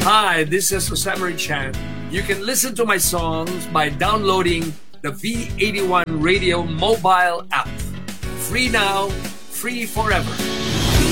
Hi, this is Osamari Chan. You can listen to my songs by downloading the V81 Radio mobile app. Free now, free forever.